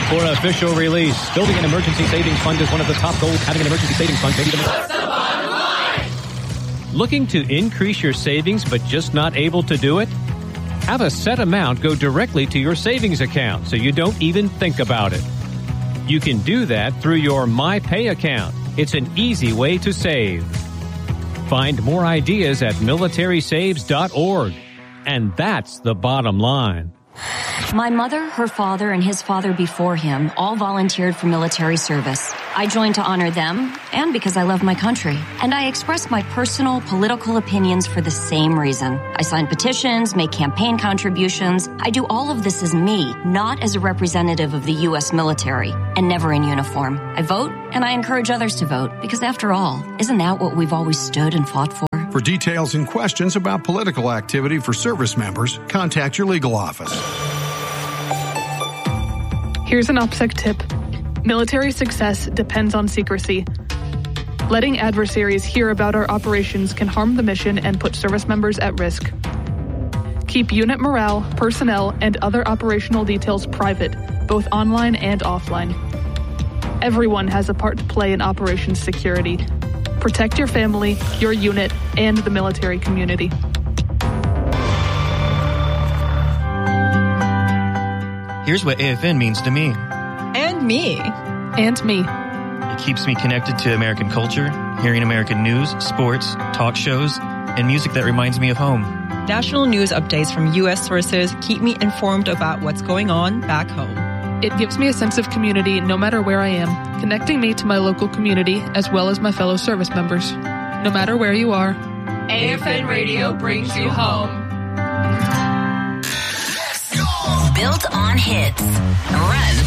for official release. Building an emergency savings fund is one of the top goals. Having an emergency savings fund may be the What's the bottom line? Looking to increase your savings but just not able to do it? Have a set amount go directly to your savings account so you don't even think about it. You can do that through your MyPay account. It's an easy way to save. Find more ideas at militarysaves.org. And that's the bottom line. My mother, her father, and his father before him all volunteered for military service. I joined to honor them and because I love my country. And I express my personal political opinions for the same reason. I sign petitions, make campaign contributions. I do all of this as me, not as a representative of the U.S. military, and never in uniform. I vote, and I encourage others to vote, because after all, isn't that what we've always stood and fought for? For details and questions about political activity for service members, contact your legal office. Here's an OPSEC tip. Military success depends on secrecy. Letting adversaries hear about our operations can harm the mission and put service members at risk. Keep unit morale, personnel, and other operational details private, both online and offline. Everyone has a part to play in operations security. Protect your family, your unit, and the military community. Here's what AFN means to me. And me. And me. It keeps me connected to American culture, hearing American news, sports, talk shows, and music that reminds me of home. National news updates from U.S. sources keep me informed about what's going on back home. It gives me a sense of community no matter where I am, connecting me to my local community as well as my fellow service members. No matter where you are, AFN Radio brings you home. Built on hits. Run